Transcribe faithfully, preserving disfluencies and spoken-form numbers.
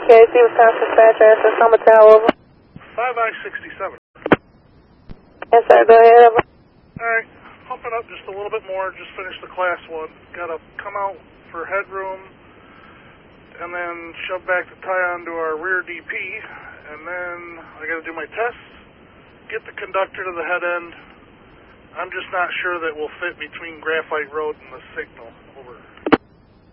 Okay, see what's time dispatcher, answer Summer Tower, over. five I sixty-seven. Yes, sir, go ahead, over. Alright, pumping up just a little bit more, just finished the class one. Gotta come out for headroom, and then shove back the tie onto our rear D P, and then I gotta do my tests, get the conductor to the head end. I'm just not sure that we'll fit between Graphite Road and the signal.